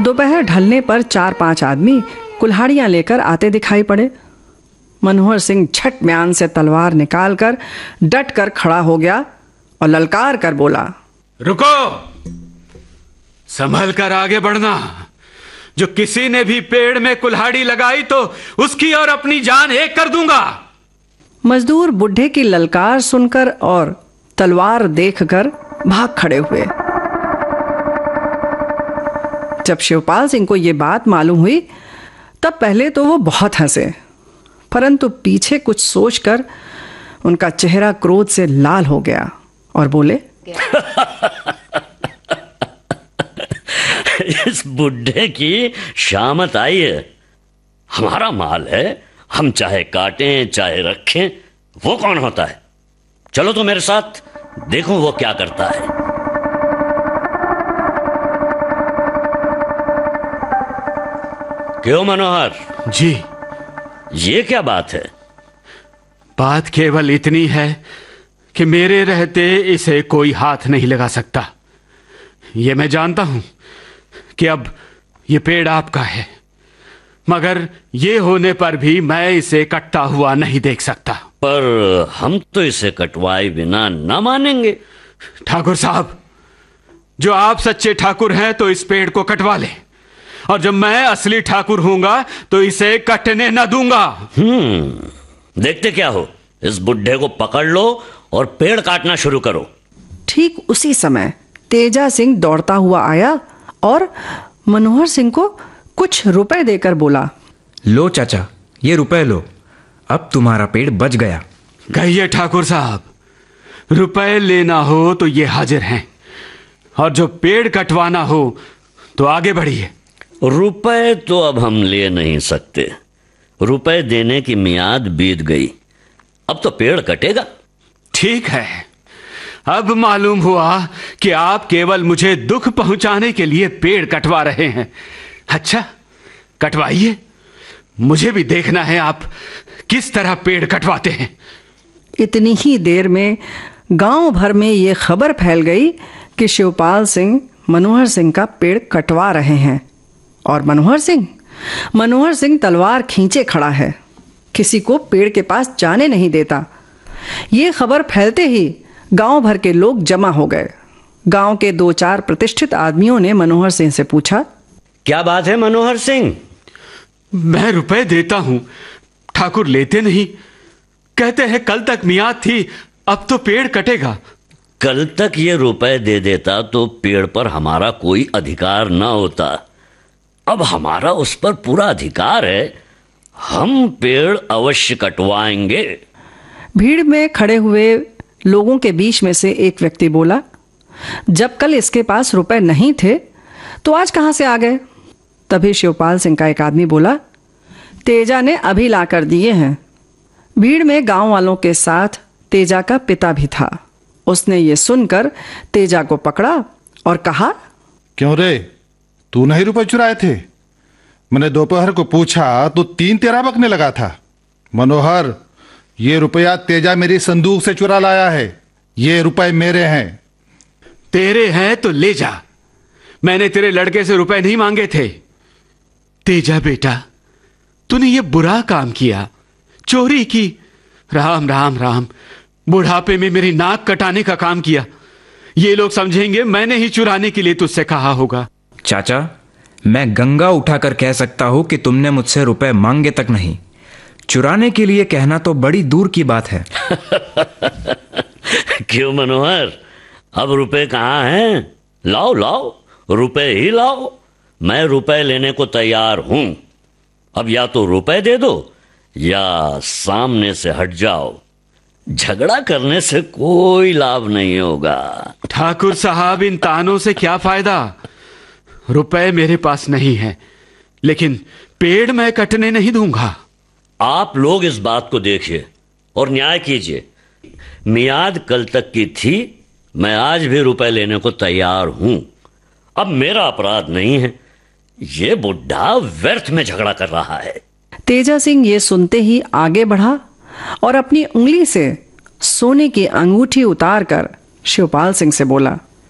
दोपहर ढलने पर 4-5 आदमी कुल्हाड़ियां लेकर आते दिखाई पड़े। मनोहर सिंह झट म्यान से तलवार निकालकर डट कर खड़ा हो गया और ललकार कर बोला, रुको, संभल कर आगे बढ़ना। जो किसी ने भी पेड़ में कुल्हाड़ी लगाई तो उसकी और अपनी जान एक कर दूंगा। मजदूर बुढ़े की ललकार सुनकर और तलवार देखकर भाग खड़े हुए। जब शिवपाल सिंह को यह बात मालूम हुई तब पहले तो वो बहुत हंसे, परंतु पीछे कुछ सोचकर उनका चेहरा क्रोध से लाल हो गया और बोले, इस बुढ़े की शामत आई है। हमारा माल है, हम चाहे काटें चाहे रखें, वो कौन होता है? चलो तो मेरे साथ, देखो वो क्या करता है। क्यों मनोहर जी? ये क्या बात है? बात केवल इतनी है कि मेरे रहते इसे कोई हाथ नहीं लगा सकता। ये मैं जानता हूं कि अब ये पेड़ आपका है, मगर ये होने पर भी मैं इसे कटता हुआ नहीं देख सकता। पर हम तो इसे कटवाए बिना न मानेंगे। ठाकुर साहब, जो आप सच्चे ठाकुर हैं तो इस पेड़ को कटवा लें, और जब मैं असली ठाकुर हूंगा तो इसे कटने न दूंगा। देखते क्या हो, इस बुढ़े को पकड़ लो और पेड़ काटना शुरू करो। ठीक उसी समय तेजा सिंह दौड़ता हुआ आया और मनोहर सिंह को कुछ रुपए देकर बोला, लो चाचा, ये रुपए लो, अब तुम्हारा पेड़ बच गया। कहिए ठाकुर साहब, रुपए लेना हो तो ये हाजिर हैं, और जो पेड़ कटवाना हो तो आगे बढ़िए। रुपए तो अब हम ले नहीं सकते, रुपए देने की मियाद बीत गई, अब तो पेड़ कटेगा। ठीक है, अब मालूम हुआ कि आप केवल मुझे दुख पहुंचाने के लिए पेड़ कटवा रहे हैं। अच्छा, कटवाइए, मुझे भी देखना है आप किस तरह पेड़ कटवाते हैं। इतनी ही देर में गांव भर में ये खबर फैल गई कि शिवपाल सिंह मनोहर सिंह का पेड़ कटवा रहे हैं, और मनोहर सिंह तलवार खींचे खड़ा है, किसी को पेड़ के पास जाने नहीं देता। ये खबर फैलते ही गांव भर के लोग जमा हो गए। गांव के 2-4 प्रतिष्ठित आदमियों ने मनोहर सिंह से पूछा, क्या बात है मनोहर सिंह? मैं रुपए देता हूं, ठाकुर लेते नहीं। कहते हैं कल तक मियाद थी, अब तो पेड़ कटेगा। कल तक ये रुपए दे देता तो पेड़ पर हमारा कोई अधिकार न होता, अब हमारा उस पर पूरा अधिकार है, हम पेड़ अवश्य कटवाएंगे। भीड़ में खड़े हुए लोगों के बीच में से एक व्यक्ति बोला, जब कल इसके पास रुपए नहीं थे तो आज कहां से आ गए? तभी शिवपाल सिंह का एक आदमी बोला, तेजा ने अभी ला कर दिए हैं। भीड़ में गांव वालों के साथ तेजा का पिता भी था। उसने ये सुनकर तेजा को पकड़ा और कहा, क्यों रे, तू नहीं रुपए चुराए थे? मैंने दोपहर को पूछा तो 3 तेरा बकने लगा था। मनोहर, ये रुपया तेजा मेरी संदूक से चुरा लाया है, ये रुपए मेरे हैं। तेरे हैं तो ले जा, मैंने तेरे लड़के से रुपए नहीं मांगे थे। तेजा बेटा, तूने ये बुरा काम किया, चोरी की। राम राम राम, बुढ़ापे में मेरी नाक कटाने का काम किया। ये लोग समझेंगे मैंने ही चुराने के लिए तुझसे कहा होगा। चाचा, मैं गंगा उठाकर कह सकता हूं कि तुमने मुझसे रुपए मांगे तक नहीं। चुराने के लिए कहना तो बड़ी दूर की बात है। क्यों मनोहर, अब रुपए कहाँ हैं? लाओ लाओ, रुपए ही लाओ। मैं रुपए लेने को तैयार हूं। अब या तो रुपए दे दो या सामने से हट जाओ। झगड़ा करने से कोई लाभ नहीं होगा। ठाकुर साहब, इन तानों से क्या फायदा? रुपए मेरे पास नहीं है, लेकिन पेड़ मैं कटने नहीं दूंगा। आप लोग इस बात को देखिए और न्याय कीजिए। मियाद कल तक की थी, मैं आज भी रुपए लेने को तैयार हूं। अब मेरा अपराध नहीं है, ये बुढ़ा व्यर्थ में झगड़ा कर रहा है। तेजा सिंह ये सुनते ही आगे बढ़ा और अपनी उंगली से सोने की अंगूठी उतारकर शिवपाल सिंह से बोला,